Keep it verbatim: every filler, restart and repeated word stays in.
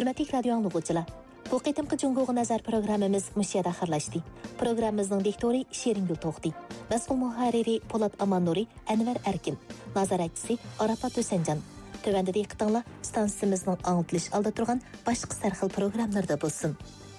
Hürmetli radyo anlıqçılar, bu qitimqi Cungo'ga nazar programmamiz müşiyada xırlaşdı. Programmamizning diktori Şeringül To'xti, mas'ul muharriri Polat Amannuri, Anvar Erkin, nazoratchisi Arafat O'Sanjan. Tövəndə diqqətinizlə stansiyaimizning anglitish alda turgan başqa sarxil programlarda bo'lsin.